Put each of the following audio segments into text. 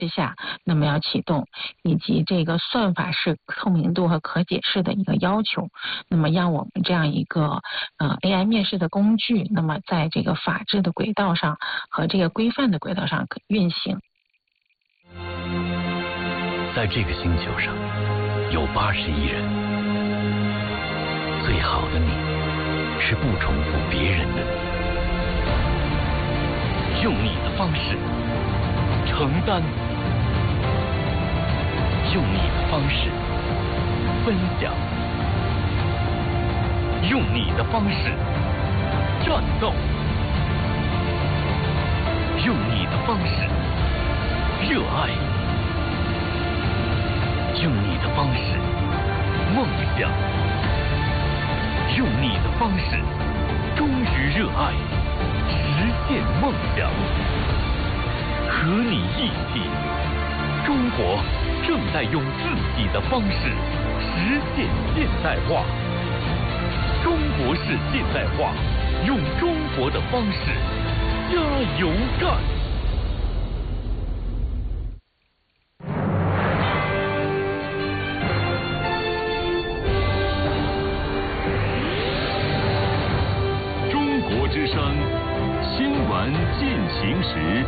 之下，那么要启动，以及这个算法是透明度和可解释的一个要求，那么让我们这样一个AI 面试的工具，那么在这个法治的轨道上和这个规范的轨道上运行。 在这个星球上有80亿人，最好的你是不重复别人的你，用你的方式承担，用你的方式分享，用你的方式战斗，用你的方式热爱，用你的方式梦想，用你的方式忠于热爱，实现梦想。和你一起，中国正在用自己的方式实现现代化。中国式现代化，用中国的方式加油干！中国之声新闻进行时。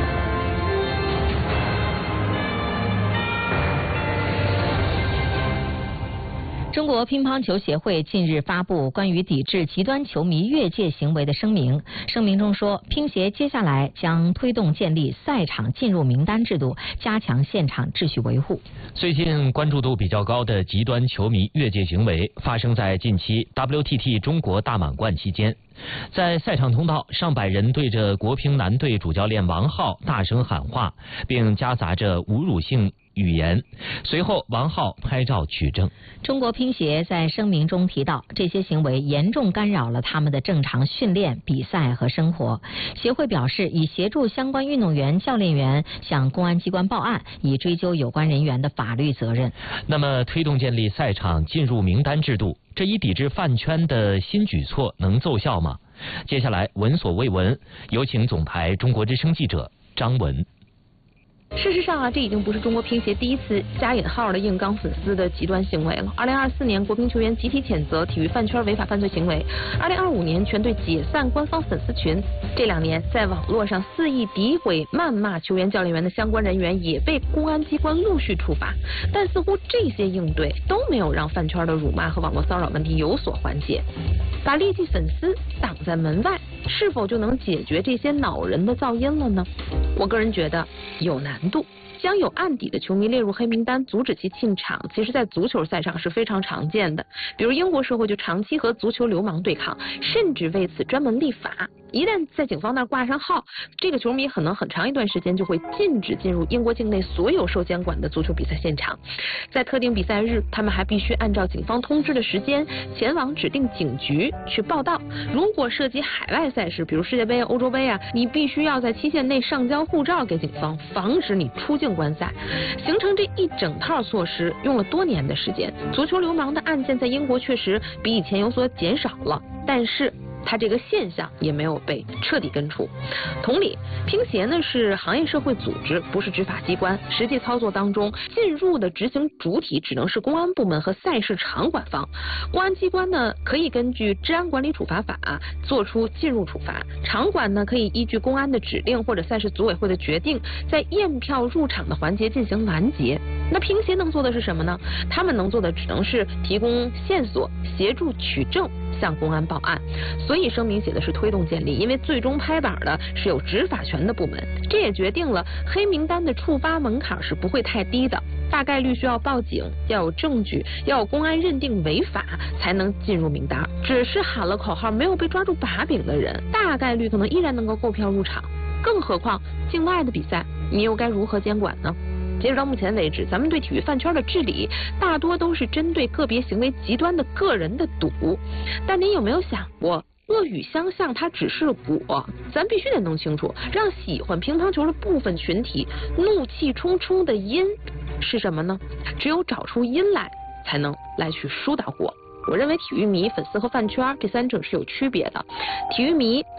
中国乒乓球协会近日发布关于抵制极端球迷越界行为的声明。声明中说，乒协接下来将推动建立赛场进入名单制度，加强现场秩序维护。 最近关注度比较高的极端球迷越界行为发生在近期 WTT 中国大满贯期间。在赛场通道，上百人对着国乒男队主教练王皓大声喊话，并夹杂着侮辱性语言。随后，王皓拍照取证。 中国乒协在声明中提到，这些行为严重干扰了他们的正常训练、比赛和生活。协会表示，已协助相关运动员、教练员向公安机关报案，以追究有关人员的法律责任。 那么，推动建立赛场进入名单制度，这一抵制饭圈的新举措能奏效吗？接下来闻所未闻，有请总台中国之声记者张文。 事实上啊，这已经不是中国乒协第一次加引号的硬刚粉丝的极端行为了。2024年，国乒球员集体谴责体育饭圈违法犯罪行为；2025年，全队解散官方粉丝群。这2年，在网络上肆意诋毁、谩骂球员、教练员的相关人员也被公安机关陆续处罚。但似乎这些应对都没有让饭圈的辱骂和网络骚扰问题有所缓解。把劣迹粉丝挡在门外，是否就能解决这些恼人的噪音了呢？我个人觉得有难度。将有案底的球迷列入黑名单，阻止其进场，其实在足球赛场是非常常见的。比如英国社会就长期和足球流氓对抗，甚至为此专门立法。一旦在警方那儿挂上号，这个球迷可能很长一段时间就会禁止进入英国境内所有受监管的足球比赛现场。在特定比赛日，他们还必须按照警方通知的时间前往指定警局去报到。如果涉及海外赛事，比如世界杯、欧洲杯啊，你必须要在期限内上交护照给警方，防止你出境观赛。形成这一整套措施用了多年的时间。足球流氓的案件在英国确实比以前有所减少了，但是它这个现象也没有被彻底根除。同理，乒协呢是行业社会组织，不是执法机关，实际操作当中进入的执行主体只能是公安部门和赛事场馆方。公安机关呢可以根据治安管理处罚法做出进入处罚，场馆呢可以依据公安的指令或者赛事组委会的决定，在验票入场的环节进行拦截。那乒协能做的是什么呢？他们能做的只能是提供线索，协助取证，向公安报案。所以声明写的是推动建立，因为最终拍板的是有执法权的部门。这也决定了黑名单的触发门槛是不会太低的，大概率需要报警，要有证据，要有公安认定违法才能进入名单。只是喊了口号没有被抓住把柄的人，大概率可能依然能够购票入场。更何况境外的比赛，你又该如何监管呢？截止到目前为止，咱们对体育饭圈的治理大多都是针对个别行为极端的个人的赌。但您有没有想过，恶语相向它只是果，咱必须得弄清楚，让喜欢乒乓球的部分群体怒气冲冲的因是什么呢？只有找出因来，才能来去疏导果。我认为体育迷、粉丝和饭圈这三者是有区别的。体育迷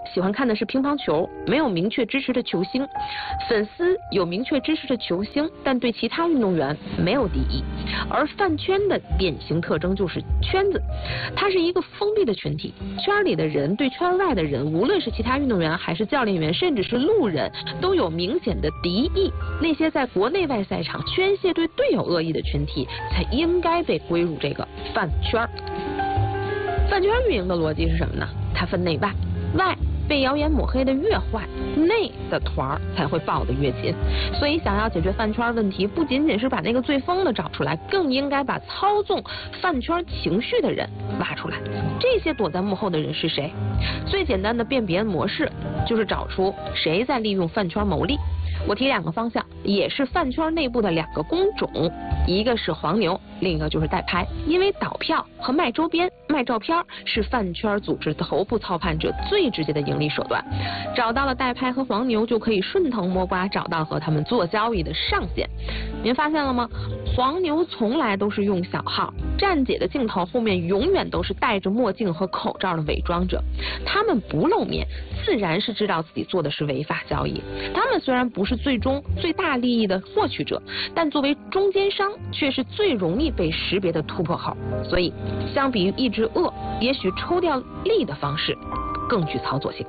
喜欢看的是乒乓球，没有明确支持的球星；粉丝有明确支持的球星，但对其他运动员没有敌意。而饭圈的典型特征就是圈子，它是一个封闭的群体，圈里的人对圈外的人，无论是其他运动员还是教练员，甚至是路人，都有明显的敌意。那些在国内外赛场宣泄对队友恶意的群体，才应该被归入这个饭圈。饭圈运营的逻辑是什么呢？它分内外，外被谣言抹黑的越坏，内的团才会抱得越紧。所以想要解决饭圈问题，不仅仅是把那个最疯的找出来，更应该把操纵饭圈情绪的人挖出来。这些躲在幕后的人是谁？最简单的辨别模式就是找出谁在利用饭圈牟利。我提2个方向，也是饭圈内部的2个工种，一个是黄牛，另一个就是代拍。因为倒票和卖周边、卖照片是饭圈组织头部操盘者最直接的盈利手段。找到了代拍和黄牛，就可以顺藤摸瓜找到和他们做交易的上限。您发现了吗？黄牛从来都是用小号，站姐的镜头后面永远都是戴着墨镜和口罩的伪装者。他们不露面，自然是知道自己做的是违法交易。他们虽然不是最终最大利益的获取者，但作为中间商却是最容易被识别的突破口。所以相比于抑制恶，也许抽掉利的方式更具操作性。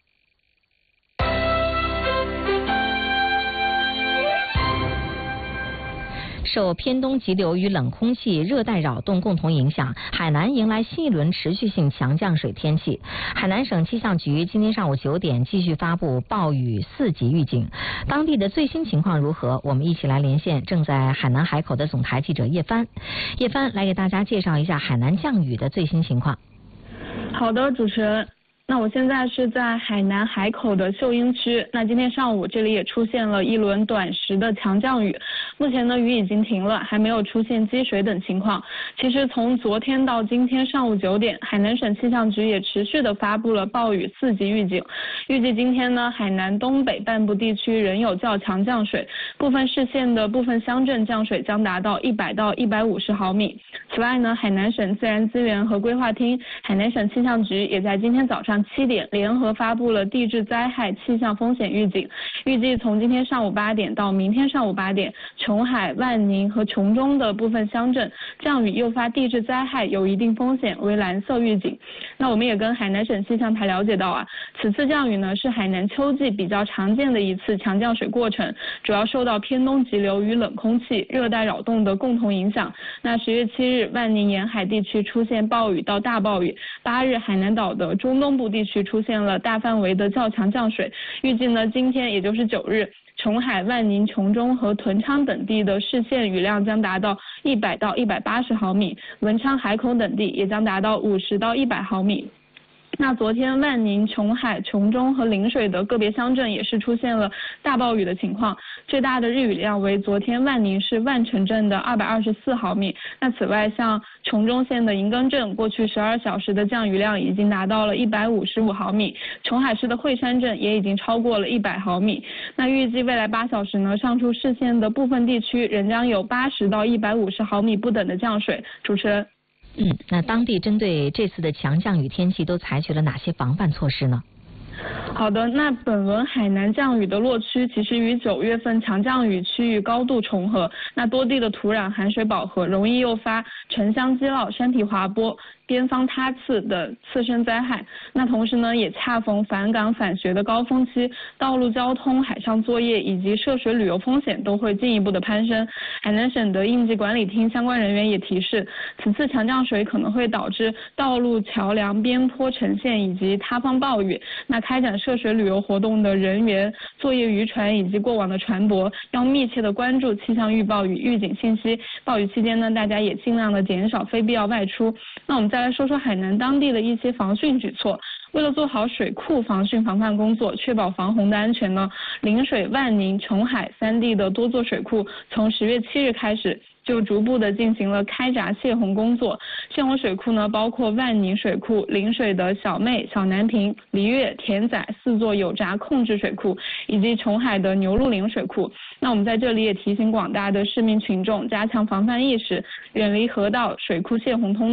受偏东急流与冷空气热带扰动共同影响，海南迎来新一轮持续性强降水天气。海南省气象局今天上午9点继续发布暴雨4级预警。当地的最新情况如何？我们一起来连线正在海南海口的总台记者叶帆。叶帆来给大家介绍一下海南降雨的最新情况。 好的，主持人。那我现在是在海南海口的秀英区，那今天上午这里也出现了一轮短时的强降雨，目前呢雨已经停了，还没有出现积水等情况。其实从昨天到今天上午9点，海南省气象局也持续的发布了暴雨4级预警，预计今天呢海南东北半部地区仍有较强降水，部分市县的部分乡镇降水将达到100到150毫米。此外呢，海南省自然资源和规划厅、海南省气象局也在今天早上7点联合发布了地质灾害气象风险预警，预计从今天上午8点到明天上午8点，琼海、万宁和琼中的部分乡镇降雨诱发地质灾害有一定风险为蓝色预警。那我们也跟海南省气象台了解到啊，此次降雨呢是海南秋季比较常见的一次强降水过程，主要受到偏东急流与冷空气热带扰动的共同影响。那10月7日，万宁沿海地区出现暴雨到大暴雨，8日海南岛的中东部地区出现了大范围的较强降水，预计呢今天也就是9日，琼海、万宁、琼中和屯昌等地的市县雨量将达到100到180毫米，文昌、海口等地也将达到50到100毫米。那昨天万宁、琼海、琼中和陵水的个别乡镇也是出现了大暴雨的情况，最大的日雨量为昨天万宁市万城镇的224毫米。那此外，像琼中县的银庚镇过去12小时的降雨量已经达到了155毫米，琼海市的惠山镇也已经超过了100毫米。那预计未来8小时呢，上述市县的部分地区仍将有80到150毫米不等的降水。主持人。 那当地针对这次的强降雨天气都采取了哪些防范措施呢？ 好的，那本轮海南降雨的落区其实与9月份强降雨区域高度重合，那多地的土壤含水饱和，容易诱发城乡基涝、山体滑坡、边防塌刺的次生灾害。那同时呢，也恰逢返岗返学的高峰期，道路交通、海上作业以及涉水旅游风险都会进一步的攀升。海南省的应急管理厅相关人员也提示，此次强降水可能会导致道路、桥梁、边坡沉陷以及塌方暴雨。那开展涉水旅游活动的人员、作业渔船以及过往的船舶要密切的关注气象预报与预警信息。暴雨期间呢，大家也尽量的减少非必要外出。那我们再来说说海南当地的一些防汛举措。为了做好水库防汛防范工作，确保防洪的安全呢，陵水、万宁、琼海3地的多座水库从10月7日开始就逐步的进行了开闸泄洪工作。泄洪水库呢，包括万宁水库、陵水的小妹、小南坪、黎月、田仔4座有闸控制水库，以及琼海的牛鹿岭水库。那我们在这里也提醒广大的市民群众加强防范意识，远离河道、水库泄洪通道。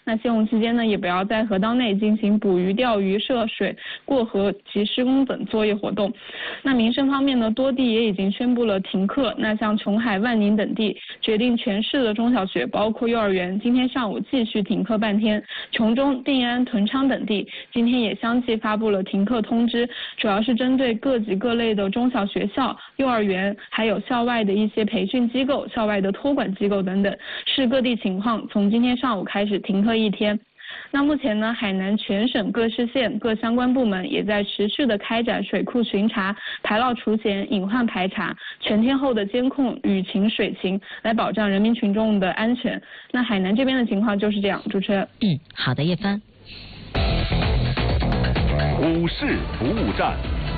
那限洪期间呢，也不要在河道内进行捕鱼、钓鱼、涉水、过河及施工等作业活动。那民生方面呢，多地也已经宣布了停课。那像琼海、万宁等地决定全市的中小学，包括幼儿园，今天上午继续停课半天。琼中、定安、屯昌等地今天也相继发布了停课通知，主要是针对各级各类的中小学校、幼儿园，还有校外的一些培训机构、校外的托管机构等等。视各地情况，从今天上午开始停课1天。那目前呢，海南全省各市县各相关部门也在持续的开展水库巡查、排涝除险、隐患排查、全天候的监控雨情水情，来保障人民群众的安全。那海南这边的情况就是这样，主持人。 好的，叶帆。 股市服务站，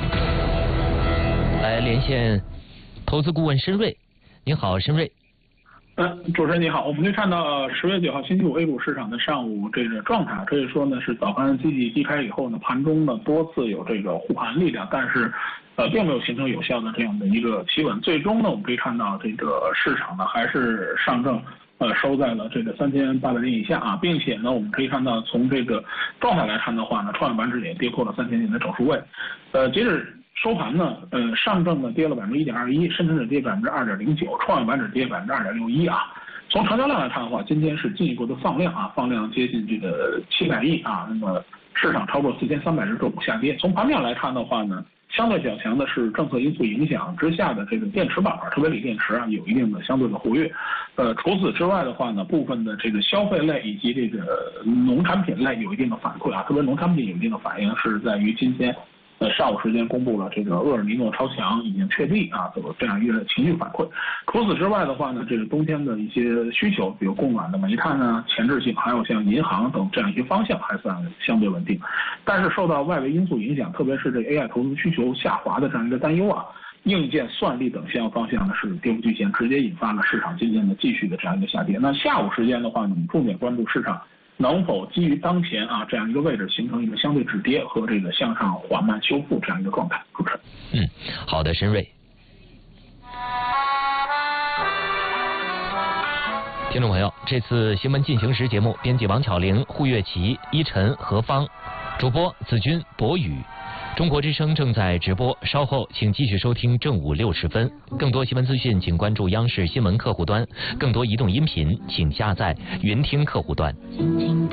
来连线投资顾问申瑞。你好，申瑞。 主持人你好，我们可以看到10月9号星期五 A 股市场的上午这个状态，可以说呢是早盘积极低开以后呢，盘中呢多次有这个护盘力量，但是并没有形成有效的这样的一个企稳。最终呢，我们可以看到这个市场呢还是上证收在了这个3800点以下啊，并且呢我们可以看到从这个状态来看的话呢，创业板指也跌破了3000点的整数位。截止收盘呢，上证呢跌了1.21%，深成指跌2.09%，创业板指跌2.61%啊。从成交量来看的话，今天是进一步的放量啊，放量接近这个700亿啊，那么市场超过4300只个股下跌。从盘面来看的话呢，相对较强的是政策因素影响之下的这个电池板块，特别锂电池啊，有一定的相对的活跃。除此之外的话呢，部分的这个消费类以及这个农产品类有一定的反馈啊，特别农产品有一定的反应是在于今天。上午时间公布了这个厄尔尼诺超强已经确立啊，有这样一个情绪反馈。除此之外的话呢，这个冬天的一些需求，比如供暖的煤炭啊、前置性，还有像银行等这样一些方向还算相对稳定。但是受到外围因素影响，特别是这 AI 投资需求下滑的这样一个担忧啊，硬件、算力等相关方向呢是跌幅巨显，直接引发了市场今天的继续的这样一个下跌。那下午时间的话呢，我们重点关注市场能否基于当前啊这样一个位置形成一个相对止跌和这个向上缓慢修复这样一个状态。主持人。 好的，申瑞。听众朋友，这次新闻进行时节目编辑王巧玲、胡月琪、依晨、何芳，主播子君、博宇。中国之声正在直播，稍后请继续收听正午6时分。更多新闻资讯，请关注央视新闻客户端；更多移动音频，请下载云听客户端。